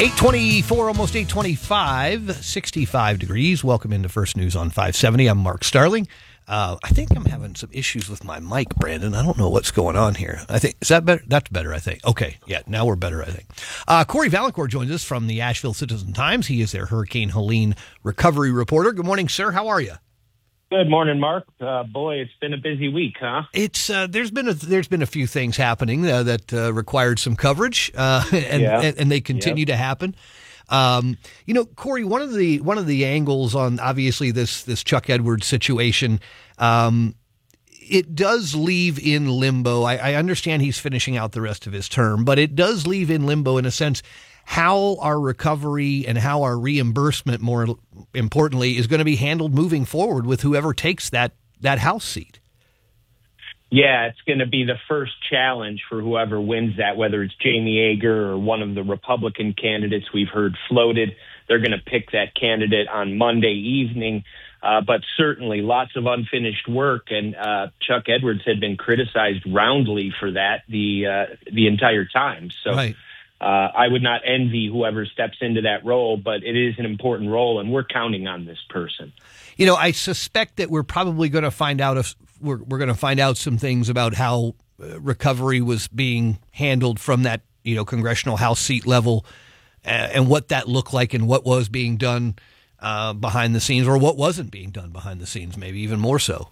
824, almost 825, 65 degrees. Welcome into First News on 570. I'm Mark Starling. I think I'm having some issues with my mic, Brandon. I don't know what's going on here. Is that better? That's better, I think. Okay. Yeah, now we're better, I think. Corey Valancourt joins us from the Asheville Citizen-Times. He is their Hurricane Helene recovery reporter. Good morning, sir. How are you? Good morning, Mark. Boy, it's been a busy week, huh? It's there's been a few things happening that required some coverage, and they continue to happen. Corey, one of the angles on obviously this Chuck Edwards situation, it does leave in limbo. I understand he's finishing out the rest of his term, but it does leave in limbo in a sense how our recovery and how our reimbursement, more importantly, is going to be handled moving forward with whoever takes that House seat. Yeah, it's going to be the first challenge for whoever wins that, whether it's Jamie Yeager or one of the Republican candidates we've heard floated. They're going to pick that candidate on Monday evening. But certainly lots of unfinished work, and Chuck Edwards had been criticized roundly for that the entire time. So. Right. I would not envy whoever steps into that role, but it is an important role, and we're counting on this person. You know, I suspect that we're probably going to find out if we're going to find out some things about how recovery was being handled from that congressional House seat level, and what that looked like, and what was being done behind the scenes, or what wasn't being done behind the scenes, maybe even more so.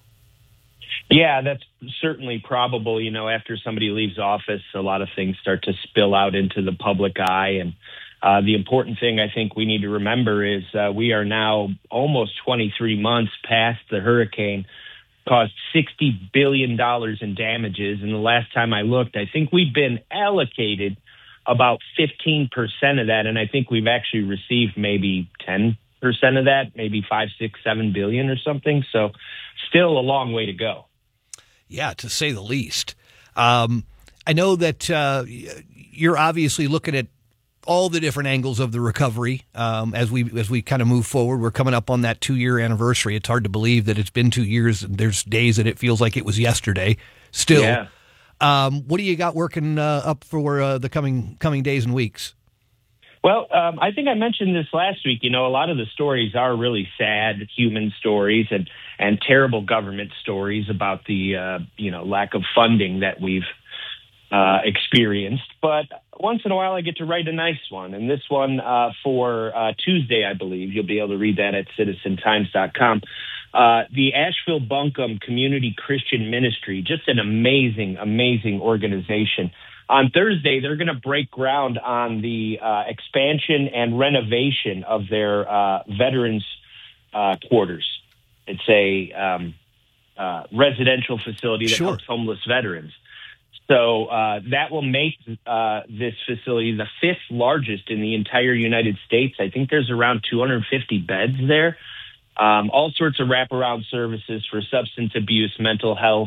Yeah, that's certainly probable. After somebody leaves office, a lot of things start to spill out into the public eye. And the important thing I think we need to remember is we are now almost 23 months past the hurricane, caused $60 billion in damages. And the last time I looked, I think we've been allocated about 15% of that. And I think we've actually received maybe 10% of that, maybe 5, 6, 7 billion or something. So still a long way to go. Yeah, to say the least. I know that you're obviously looking at all the different angles of the recovery as we kind of move forward. We're coming up on that 2-year anniversary. It's hard to believe that it's been 2 years. There's days that it feels like it was yesterday. Still, yeah. What do you got working up for the coming days and weeks? Well, I think I mentioned this last week. A lot of the stories are really sad human stories and terrible government stories about the, lack of funding that we've experienced. But once in a while, I get to write a nice one. And this one for Tuesday, I believe, you'll be able to read that at citizen-times.com. The Asheville Buncombe Community Christian Ministry, just an amazing, amazing organization. On Thursday, they're going to break ground on the expansion and renovation of their veterans quarters. It's a residential facility that helps homeless veterans. So that will make this facility the 5th largest in the entire United States. I think there's around 250 beds there. All sorts of wraparound services for substance abuse, mental health,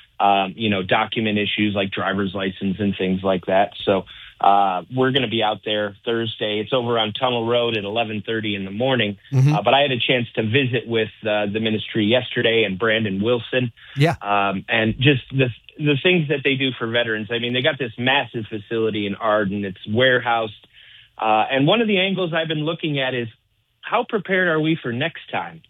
document issues like driver's license and things like that. So we're going to be out there Thursday. It's over on Tunnel Road at 11:30 in the morning. Mm-hmm. But I had a chance to visit with the ministry yesterday and Brandon Wilson. Yeah. And just the things that they do for veterans. I mean, they got this massive facility in Arden. It's warehoused. And one of the angles I've been looking at is how prepared are we for next time?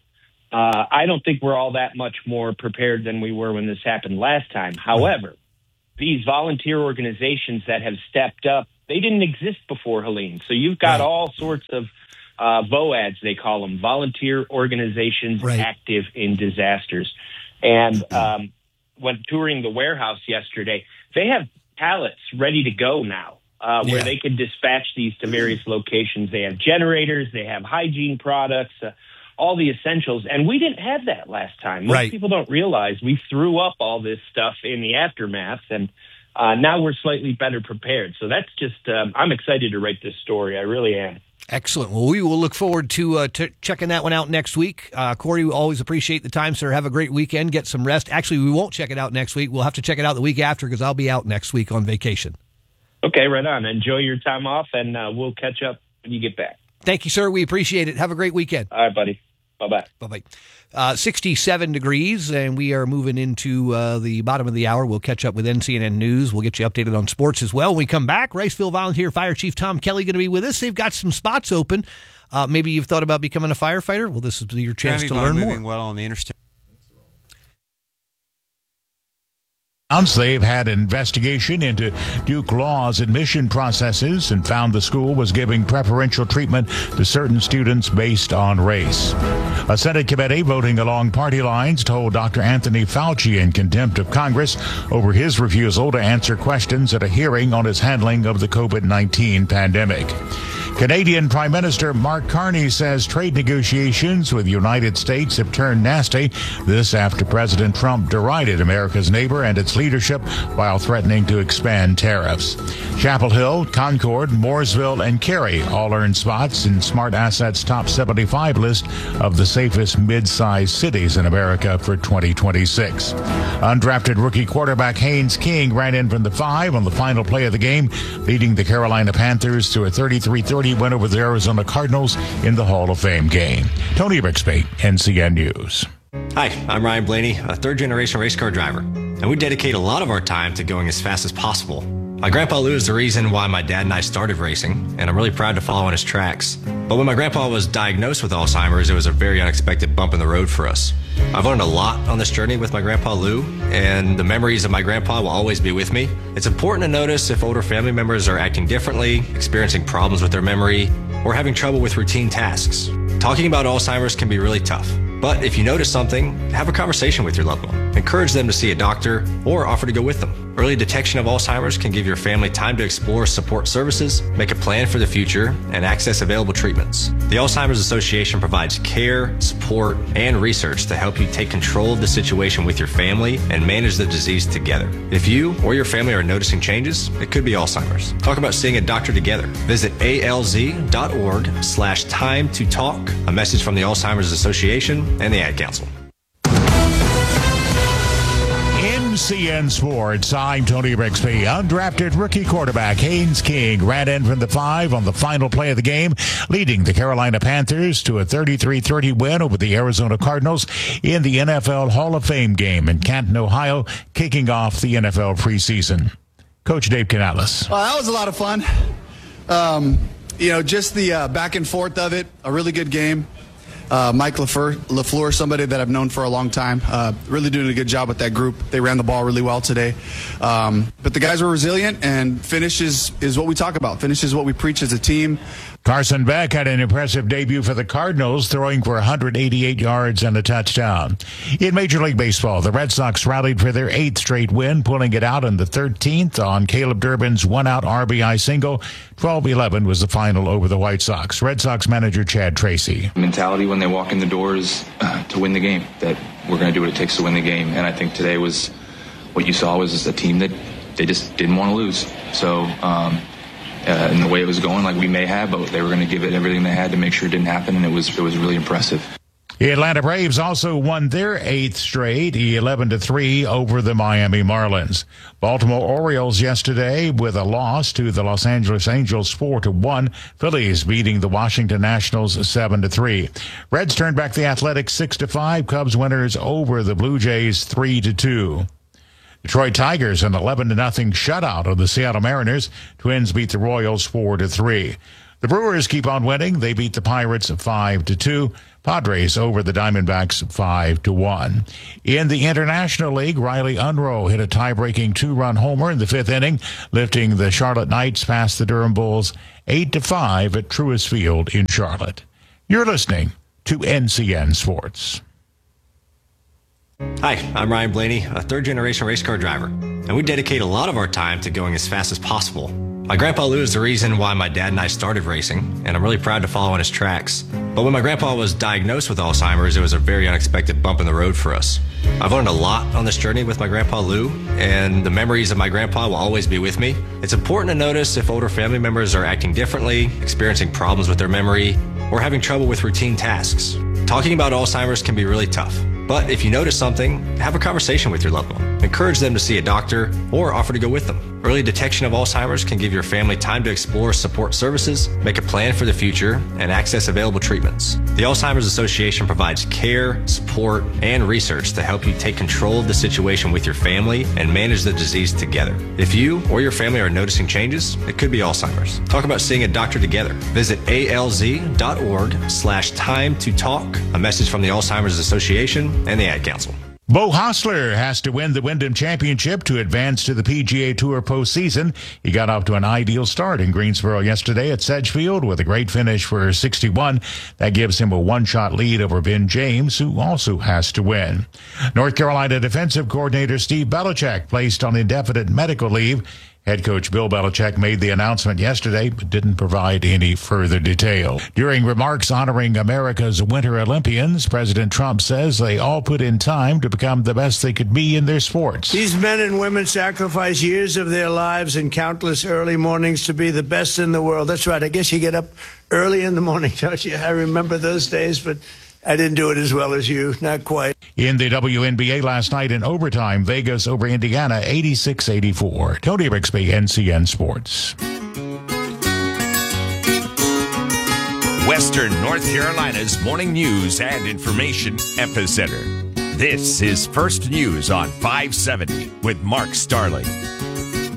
I don't think we're all that much more prepared than we were when this happened last time. However, these volunteer organizations that have stepped up, they didn't exist before Helene. So you've got all sorts of VOADs, they call them, volunteer organizations active in disasters. And when touring the warehouse yesterday, they have pallets ready to go now. Where they can dispatch these to various locations. They have generators, they have hygiene products, all the essentials. And we didn't have that last time. Most people don't realize we threw up all this stuff in the aftermath, and now we're slightly better prepared. So that's just, I'm excited to write this story. I really am. Excellent. Well, we will look forward to checking that one out next week. Corey, we always appreciate the time, sir. Have a great weekend. Get some rest. Actually, we won't check it out next week. We'll have to check it out the week after because I'll be out next week on vacation. Okay, right on. Enjoy your time off, and we'll catch up when you get back. Thank you, sir. We appreciate it. Have a great weekend. All right, buddy. Bye. Bye-bye. Bye-bye. 67 degrees, and we are moving into the bottom of the hour. We'll catch up with NCNN News. We'll get you updated on sports as well. When we come back, Riceville Volunteer Fire Chief Tom Kelly going to be with us. They've got some spots open. Maybe you've thought about becoming a firefighter. Well, this is your chance to learn more. Moving well on the interstate. They've had an investigation into Duke Law's admission processes and found the school was giving preferential treatment to certain students based on race. A Senate committee voting along party lines told Dr. Anthony Fauci in contempt of Congress over his refusal to answer questions at a hearing on his handling of the COVID-19 pandemic. Canadian Prime Minister Mark Carney says trade negotiations with the United States have turned nasty. This after President Trump derided America's neighbor and its leadership while threatening to expand tariffs. Chapel Hill, Concord, Mooresville, and Cary all earned spots in Smart Asset's top 75 list of the safest mid-sized cities in America for 2026. Undrafted rookie quarterback Haynes King ran in from the 5 on the final play of the game, leading the Carolina Panthers to a 33-30 win over the Arizona Cardinals in the Hall of Fame game. Tony Rixby, NCN News. Hi, I'm Ryan Blaney, a third-generation race car driver, and we dedicate a lot of our time to going as fast as possible. My grandpa Lou is the reason why my dad and I started racing, and I'm really proud to follow in his tracks. But when my grandpa was diagnosed with Alzheimer's, it was a very unexpected bump in the road for us. I've learned a lot on this journey with my grandpa Lou, and the memories of my grandpa will always be with me. It's important to notice if older family members are acting differently, experiencing problems with their memory, or having trouble with routine tasks. Talking about Alzheimer's can be really tough. But if you notice something, have a conversation with your loved one. Encourage them to see a doctor or offer to go with them. Early detection of Alzheimer's can give your family time to explore support services, make a plan for the future, and access available treatments. The Alzheimer's Association provides care, support, and research to help you take control of the situation with your family and manage the disease together. If you or your family are noticing changes, it could be Alzheimer's. Talk about seeing a doctor together. Visit alz.org/time to talk. A message from the Alzheimer's Association and the Ad Council. NCN Sports, I'm Tony Rixby. Undrafted rookie quarterback Haynes King ran in from the 5 on the final play of the game, leading the Carolina Panthers to a 33-30 win over the Arizona Cardinals in the NFL Hall of Fame game in Canton, Ohio, kicking off the NFL preseason. Coach Dave Canales. Well, that was a lot of fun. Just the back and forth of it, a really good game. Mike LaFleur, somebody that I've known for a long time, really doing a good job with that group. They ran the ball really well today. But the guys were resilient, and finish is what we talk about. Finish is what we preach as a team. Carson Beck had an impressive debut for the Cardinals, throwing for 188 yards and a touchdown. In Major League Baseball, the Red Sox rallied for their 8th straight win, pulling it out in the 13th on Caleb Durbin's one-out RBI single. 12-11 was the final over the White Sox. Red Sox manager Chad Tracy. Mentality when they walk in the doors to win the game, that we're going to do what it takes to win the game. And I think today was what you saw was a team that they just didn't want to lose. So, in the way it was going, like we may have, but they were going to give it everything they had to make sure it didn't happen, and it was really impressive. The Atlanta Braves also won their 8th straight, 11-3 over the Miami Marlins. Baltimore Orioles yesterday with a loss to the Los Angeles Angels 4-1. Phillies beating the Washington Nationals 7-3. Reds turned back the Athletics 6-5. Cubs winners over the Blue Jays 3-2. Detroit Tigers an 11-0 shutout of the Seattle Mariners. Twins beat the Royals 4-3. The Brewers keep on winning. They beat the Pirates 5-2. Padres over the Diamondbacks 5-1. In the International League, Riley Unroe hit a tie-breaking 2-run homer in the 5th inning, lifting the Charlotte Knights past the Durham Bulls 8-5 at Truist Field in Charlotte. You're listening to NCN Sports. Hi, I'm Ryan Blaney, a third-generation race car driver, and we dedicate a lot of our time to going as fast as possible. My grandpa Lou is the reason why my dad and I started racing, and I'm really proud to follow in his tracks. But when my grandpa was diagnosed with Alzheimer's, it was a very unexpected bump in the road for us. I've learned a lot on this journey with my grandpa Lou, and the memories of my grandpa will always be with me. It's important to notice if older family members are acting differently, experiencing problems with their memory, or having trouble with routine tasks. Talking about Alzheimer's can be really tough. But if you notice something, have a conversation with your loved one. Encourage them to see a doctor or offer to go with them. Early detection of Alzheimer's can give your family time to explore support services, make a plan for the future, and access available treatments. The Alzheimer's Association provides care, support, and research to help you take control of the situation with your family and manage the disease together. If you or your family are noticing changes, it could be Alzheimer's. Talk about seeing a doctor together. Visit alz.org/time to talk. A message from the Alzheimer's Association and the Ad Council. Beau Hossler has to win the Wyndham Championship to advance to the PGA Tour postseason. He got off to an ideal start in Greensboro yesterday at Sedgefield with a great finish for 61. That gives him a one-shot lead over Ben James, who also has to win. North Carolina defensive coordinator Steve Belichick placed on indefinite medical leave. Head coach Bill Belichick made the announcement yesterday, but didn't provide any further detail. During remarks honoring America's Winter Olympians, President Trump says they all put in time to become the best they could be in their sports. These men and women sacrifice years of their lives and countless early mornings to be the best in the world. That's right. I guess you get up early in the morning, don't you? I remember those days, but I didn't do it as well as you. Not quite. In the WNBA last night in overtime, Vegas over Indiana, 86-84. Tony Rixby, NCN Sports. Western North Carolina's morning news and information epicenter. This is First News on 570 with Mark Starling.